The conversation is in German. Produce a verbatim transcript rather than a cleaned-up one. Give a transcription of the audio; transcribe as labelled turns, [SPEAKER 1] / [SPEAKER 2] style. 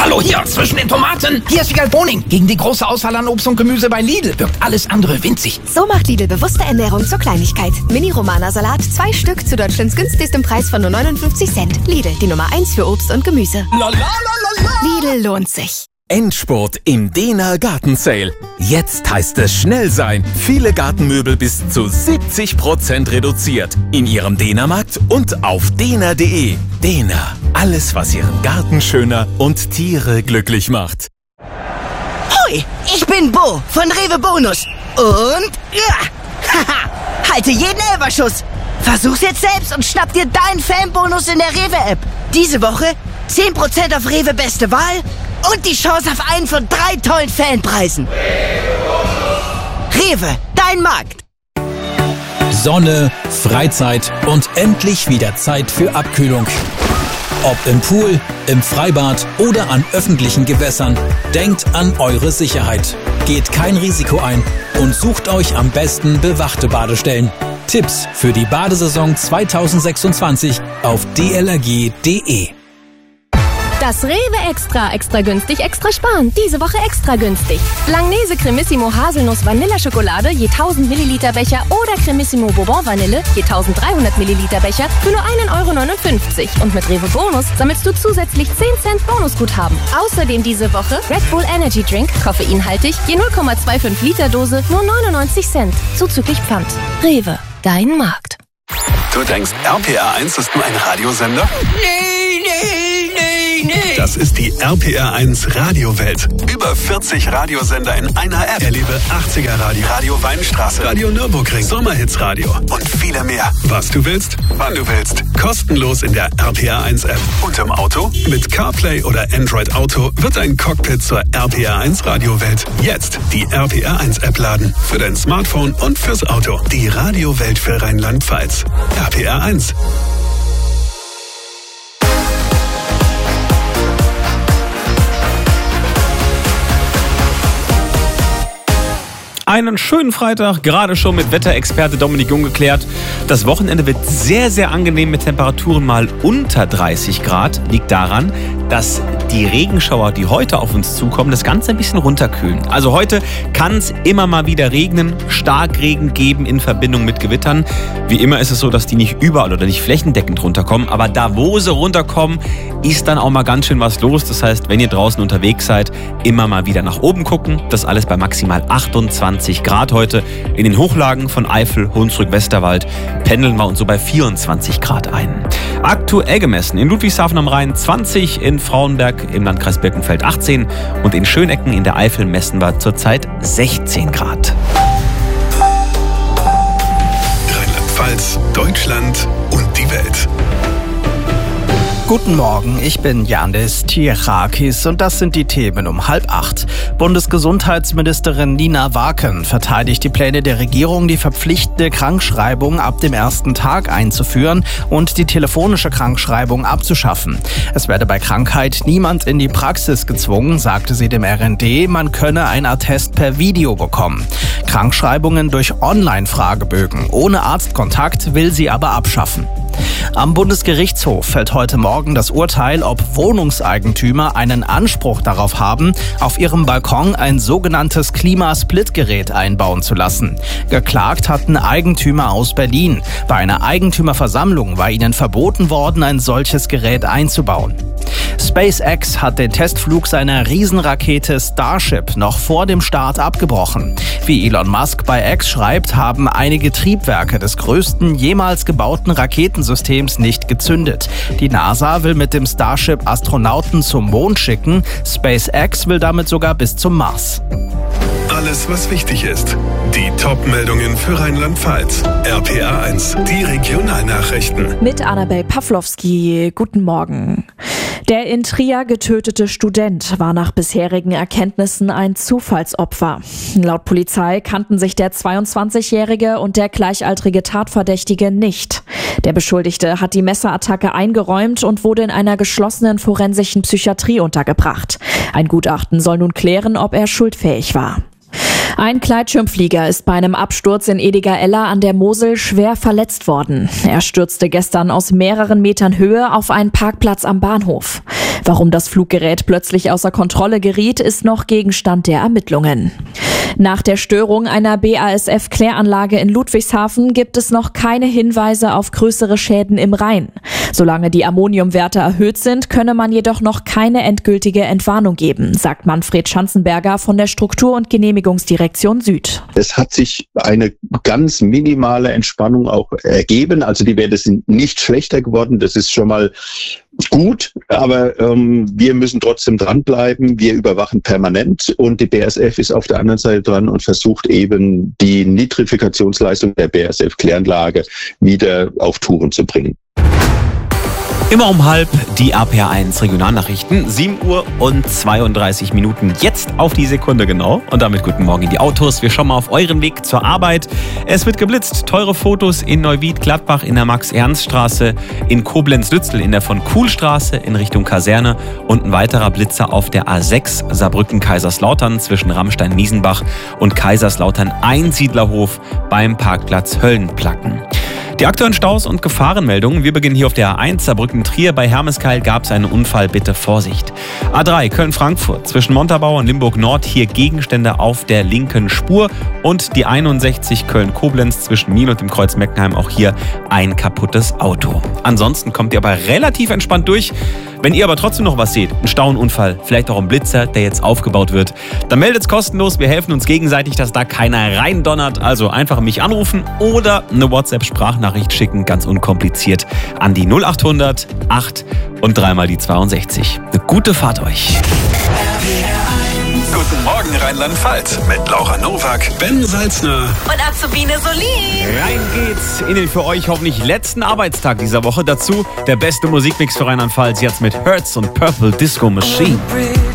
[SPEAKER 1] Hallo hier, zwischen den Tomaten. Hier ist Wiegald Boning. Gegen die große Auswahl an Obst und Gemüse bei Lidl wirkt alles andere winzig.
[SPEAKER 2] So macht Lidl bewusste Ernährung zur Kleinigkeit. Mini-Romana-Salat, zwei Stück zu Deutschlands günstigstem Preis von nur neunundfünfzig Cent. Lidl, die Nummer eins für Obst und Gemüse.
[SPEAKER 1] La, la, la, la, la.
[SPEAKER 2] Lidl lohnt sich.
[SPEAKER 3] Endspurt im Dehner Gartensale. Jetzt heißt es schnell sein. Viele Gartenmöbel bis zu siebzig Prozent reduziert. In Ihrem Dehnermarkt und auf dehner punkt de. Dehner. Alles, was Ihren Garten schöner und Tiere glücklich macht.
[SPEAKER 4] Hoi, ich bin Bo von Rewe Bonus. Und ja, haha, halte jeden Elferschuss. Versuch's jetzt selbst und schnapp dir deinen Fanbonus in der Rewe-App. Diese Woche zehn Prozent auf Rewe Beste Wahl und die Chance auf einen von drei tollen Fanpreisen. Rewe, dein Markt.
[SPEAKER 5] Sonne, Freizeit und endlich wieder Zeit für Abkühlung. Ob im Pool, im Freibad oder an öffentlichen Gewässern, denkt an eure Sicherheit. Geht kein Risiko ein und sucht euch am besten bewachte Badestellen. Tipps für die Badesaison zweitausendsechsundzwanzig auf d l r g punkt de.
[SPEAKER 6] Das Rewe Extra, extra günstig, extra sparen. Diese Woche extra günstig. Langnese Cremissimo Haselnuss Vanilleschokolade je tausend Milliliter Becher oder Cremissimo Bourbon Vanille je tausenddreihundert Milliliter Becher für nur ein Euro neunundfünfzig. Und mit Rewe Bonus sammelst du zusätzlich zehn Cent Bonusguthaben. Außerdem diese Woche Red Bull Energy Drink, koffeinhaltig, je null Komma fünfundzwanzig Liter Dose, nur neunundneunzig Cent. Zuzüglich Pfand. Rewe, dein Markt.
[SPEAKER 7] Du denkst, R P R eins ist nur ein Radiosender?
[SPEAKER 1] Nee, nee, nee, nee.
[SPEAKER 7] Das ist die R P R eins Radiowelt. Über vierzig Radiosender in einer App. Erlebe achtziger Radio, Radio Weinstraße, Radio Nürburgring, Sommerhitsradio und viele mehr. Was du willst, wann du willst. Kostenlos in der R P R eins App. Und im Auto? Mit CarPlay oder Android Auto wird ein Cockpit zur R P R eins Radiowelt. Jetzt die R P R eins App laden. Für dein Smartphone und fürs Auto. Die Radiowelt für Rheinland-Pfalz. R P R eins.
[SPEAKER 8] Einen schönen Freitag, gerade schon mit Wetterexperte Dominik Jung geklärt. Das Wochenende wird sehr, sehr angenehm mit Temperaturen mal unter dreißig Grad. Liegt daran, dass die Regenschauer, die heute auf uns zukommen, das Ganze ein bisschen runterkühlen. Also heute kann es immer mal wieder regnen, Starkregen geben in Verbindung mit Gewittern. Wie immer ist es so, dass die nicht überall oder nicht flächendeckend runterkommen. Aber da, wo sie runterkommen, ist dann auch mal ganz schön was los. Das heißt, wenn ihr draußen unterwegs seid, immer mal wieder nach oben gucken. Das alles bei maximal achtundzwanzig Grad heute. In den Hochlagen von Eifel, Hunsrück, Westerwald pendeln wir uns so bei vierundzwanzig Grad ein. Aktuell gemessen in Ludwigshafen am Rhein zwanzig, in Frauenberg im Landkreis Birkenfeld achtzehn und in Schönecken in der Eifel messen wir zurzeit sechzehn Grad.
[SPEAKER 7] Rheinland-Pfalz, Deutschland und die Welt.
[SPEAKER 9] Guten Morgen, ich bin Yannis Tirakis und das sind die Themen um halb acht. Bundesgesundheitsministerin Nina Waken verteidigt die Pläne der Regierung, die verpflichtende Krankschreibung ab dem ersten Tag einzuführen und die telefonische Krankschreibung abzuschaffen. Es werde bei Krankheit niemand in die Praxis gezwungen, sagte sie dem R N D, man könne ein Attest per Video bekommen. Krankschreibungen durch Online-Fragebögen ohne Arztkontakt will sie aber abschaffen. Am Bundesgerichtshof fällt heute Morgen das Urteil, ob Wohnungseigentümer einen Anspruch darauf haben, auf ihrem Balkon ein sogenanntes Klimasplitgerät einbauen zu lassen. Geklagt hatten Eigentümer aus Berlin. Bei einer Eigentümerversammlung war ihnen verboten worden, ein solches Gerät einzubauen. SpaceX hat den Testflug seiner Riesenrakete Starship noch vor dem Start abgebrochen. Wie Elon Musk bei X schreibt, haben einige Triebwerke des größten jemals gebauten Raketensystems nicht gezündet. Die NASA will mit dem Starship Astronauten zum Mond schicken. SpaceX will damit sogar bis zum Mars.
[SPEAKER 7] Alles, was wichtig ist. Die Top-Meldungen für Rheinland-Pfalz. R P R eins, die Regionalnachrichten.
[SPEAKER 10] Mit Annabel Pawlowski. Guten Morgen. Der in Trier getötete Student war nach bisherigen Erkenntnissen ein Zufallsopfer. Laut Polizei kannten sich der zweiundzwanzigjährige und der gleichaltrige Tatverdächtige nicht. Der Beschuldigte hat die Messerattacke eingeräumt und wurde in einer geschlossenen forensischen Psychiatrie untergebracht. Ein Gutachten soll nun klären, ob er schuldfähig war. Ein Gleitschirmflieger ist bei einem Absturz in Ediger-Eller an der Mosel schwer verletzt worden. Er stürzte gestern aus mehreren Metern Höhe auf einen Parkplatz am Bahnhof. Warum das Fluggerät plötzlich außer Kontrolle geriet, ist noch Gegenstand der Ermittlungen. Nach der Störung einer B A S F-Kläranlage in Ludwigshafen gibt es noch keine Hinweise auf größere Schäden im Rhein. Solange die Ammoniumwerte erhöht sind, könne man jedoch noch keine endgültige Entwarnung geben, sagt Manfred Schanzenberger von der Struktur- und Genehmigungsdirektion Süd.
[SPEAKER 11] Es hat sich eine ganz minimale Entspannung auch ergeben. Also die Werte sind nicht schlechter geworden. Das ist schon mal gut, aber ähm, wir müssen trotzdem dranbleiben. Wir überwachen permanent und die B A S F ist auf der anderen Seite dran und versucht eben die Nitrifikationsleistung der B A S F-Kläranlage wieder auf Touren zu bringen.
[SPEAKER 8] Immer um halb die R P R eins Regionalnachrichten. sieben Uhr und zweiunddreißig Minuten jetzt auf die Sekunde genau. Und damit guten Morgen in die Autos. Wir schauen mal auf euren Weg zur Arbeit. Es wird geblitzt. Teure Fotos in Neuwied-Gladbach in der Max-Ernst-Straße, in Koblenz-Lützel in der von-Kuhl-Straße in Richtung Kaserne und ein weiterer Blitzer auf der A sechs Saarbrücken-Kaiserslautern zwischen Rammstein-Miesenbach und Kaiserslautern-Einsiedlerhof beim Parkplatz Höllenplatten. Die aktuellen Staus und Gefahrenmeldungen. Wir beginnen hier auf der A eins Saarbrücken-Trier. Bei Hermeskeil gab es einen Unfall. Bitte Vorsicht. A drei Köln-Frankfurt zwischen Montabaur und Limburg-Nord. Hier Gegenstände auf der linken Spur. Und die einundsechzig Köln-Koblenz zwischen Mien und dem Kreuz Meckenheim. Auch hier ein kaputtes Auto. Ansonsten kommt ihr aber relativ entspannt durch. Wenn ihr aber trotzdem noch was seht, einen Stauunfall, vielleicht auch ein Blitzer, der jetzt aufgebaut wird, dann meldet's kostenlos. Wir helfen uns gegenseitig, dass da keiner reindonnert. Also einfach mich anrufen oder eine WhatsApp-Sprachnachricht schicken, ganz unkompliziert, an die null achthundert acht und dreimal die zweiundsechzig. Eine gute Fahrt euch.
[SPEAKER 7] Guten Morgen Rheinland-Pfalz mit Laura Nowak, Ben Salzner
[SPEAKER 6] Und Azubine Solin.
[SPEAKER 8] Rein geht's in den für euch hoffentlich letzten Arbeitstag dieser Woche. Dazu der beste Musikmix für Rheinland-Pfalz jetzt mit Hertz und Purple Disco Machine.